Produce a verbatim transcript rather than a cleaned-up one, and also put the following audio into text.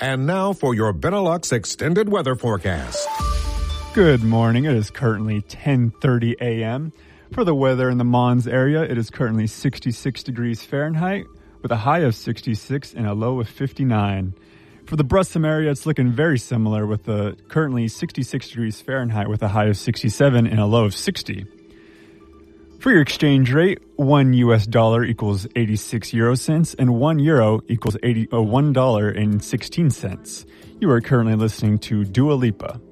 And now for your Benelux extended weather forecast. Good morning. It is currently ten thirty a.m. For the weather in the Mons area, it is currently sixty-six degrees Fahrenheit with a high of sixty-six and a low of fifty-nine. For the Brussels area, it's looking very similar with a currently sixty-six degrees Fahrenheit with a high of sixty-seven and a low of sixty. For your exchange rate, one U S dollar equals eighty-six euro cents and one euro equals eighty, uh, one dollar and sixteen cents. You are currently listening to Dua Lipa.